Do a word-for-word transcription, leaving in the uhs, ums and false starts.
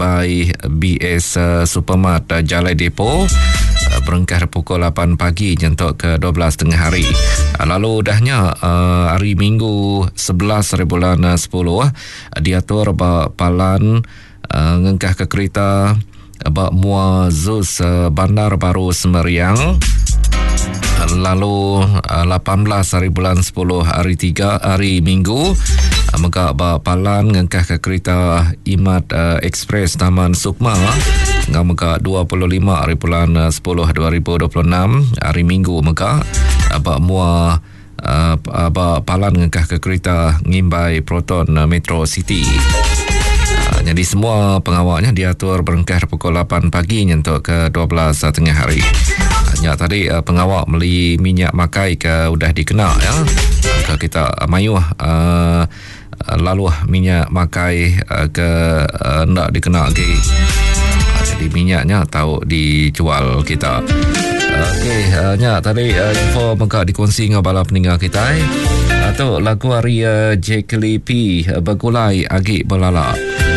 by B S uh, Supermart uh, Jalai Depo uh, berengkar pukul lapan pagi nyentuk ke dua belas tengah hari. Uh, lalu dahnya uh, hari Minggu sebelas bulan uh, sepuluh uh, diatur ba palan uh, ngengkah ke kereta uh, ba Mua Zus uh, Bandar Baru Semeriang. Lalu lapan belas hari bulan sepuluh hari tiga hari Minggu maka palan ngengkah ke kereta Imat uh, Express Taman Sukma ngah maka dua puluh lima hari bulan sepuluh dua ribu dua puluh enam hari Minggu maka aba mua uh, aba palan ngengkah ke kereta Ngimbai Proton uh, Metro City. Uh, jadi semua pengawalnya diatur berengkar pukul lapan pagi nyentuk ke dua belas tengah hari. Ya, tadi uh, pengawal beli minyak makai ke udah dikenal ya. Ke kita uh, mayuh uh, lalu minyak makai uh, ke uh, ndak dikenal lagi. Uh, jadi minyaknya tahu dijual kita. Uh, Okey, uh, nya tadi uh, info mengka dikongsi dengan bala peninggal kita. Eh. Atau lagu hari uh, J K L P uh, bergulai agi belala.